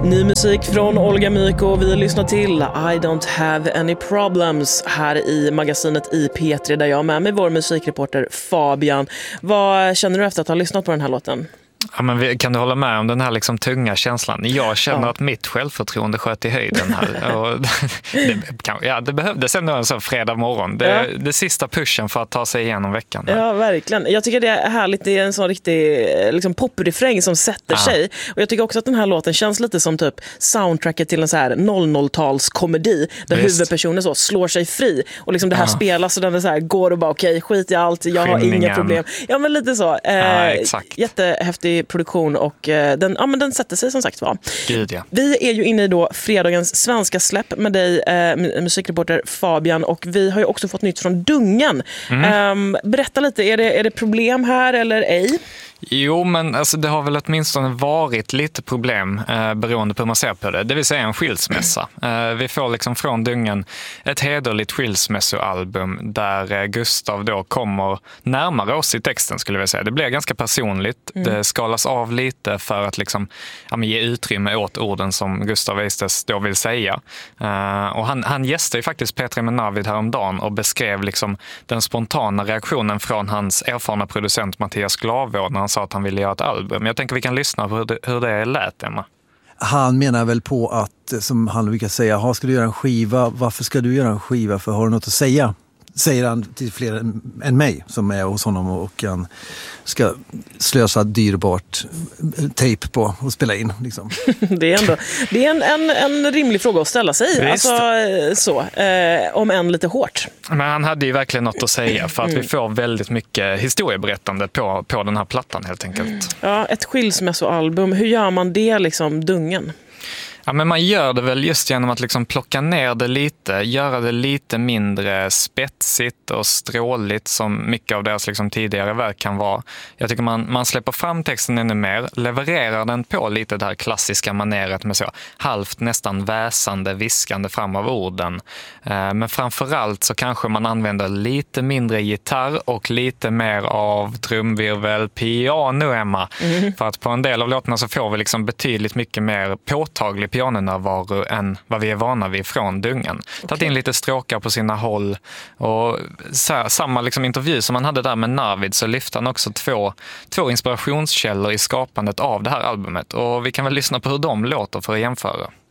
Ny musik från Olga Myko. Vi lyssnar till I don't have any problems här i magasinet i P3 där jag är med mig vår musikreporter Fabian. Vad känner du efter att ha lyssnat på den här låten? Ja, men kan du hålla med om den här liksom tunga känslan? Jag känner att mitt självförtroende sköt i höjden här. Och det behövdes ändå en sån fredag morgon. Det sista pushen för att ta sig igenom veckan. Här. Ja, verkligen. Jag tycker det är härligt. Det är en sån riktig liksom, poprefräng som sätter sig. Och jag tycker också att den här låten känns lite som typ soundtracket till en så här 00-talskomedi där huvudpersonen så slår sig fri. Och liksom det här spelas och den är så här, går och bara okej, skit i allt. Jag har inga problem. Ja, men lite så. Exakt. Jättehäftig produktion och den sätter sig som sagt var. Gud, ja. Vi är ju inne i då fredagens svenska släpp med dig, musikreporter Fabian, och vi har ju också fått nytt från Dungen. Berätta lite, är det problem här eller ej? Jo, men alltså, det har väl åtminstone varit lite problem beroende på hur man ser på det. Det vill säga en skilsmässa. Vi får liksom från Dungen ett hederligt skilsmässoalbum där Gustav då kommer närmare oss i texten, skulle jag säga. Det blir ganska personligt. Det skalas av lite för att liksom, ge utrymme åt orden som Gustav Eistes då vill säga. Och han gästade ju faktiskt P3 med Navid häromdagen och beskrev liksom den spontana reaktionen från hans erfarna producent Mattias Glavård när han sa att han ville göra ett album. Jag tänker vi kan lyssna på hur det lät, Emma. Han menar väl på att, som han brukar säga, ska du göra en skiva? Varför ska du göra en skiva? För har du något att säga? Säger han till fler än mig som är hos honom och han ska slösa dyrbart tejp på och spela in. Liksom. Det är en rimlig fråga att ställa sig. Alltså, om än lite hårt. Men han hade ju verkligen något att säga för att vi får väldigt mycket historieberättande på den här plattan helt enkelt. Ja, ett skilsmässoalbum. Hur gör man det liksom, Dungen? Ja, men man gör det väl just genom att liksom plocka ner det lite, göra det lite mindre spetsigt och stråligt som mycket av deras liksom tidigare verk kan vara. Jag tycker man släpper fram texten ännu mer, levererar den på lite det här klassiska maneret med så halvt nästan väsande, viskande fram av orden. Men framförallt så kanske man använder lite mindre gitarr och lite mer av trumvirvel, piano, Emma. För att på en del av låtarna så får vi liksom betydligt mycket mer påtaglig pianonärvaro än vad vi är vana vid från Dungen. Tagit in lite stråkar på sina håll och samma liksom intervju som man hade där med Navid så lyfte han också två inspirationskällor i skapandet av det här albumet och vi kan väl lyssna på hur de låter för att jämföra.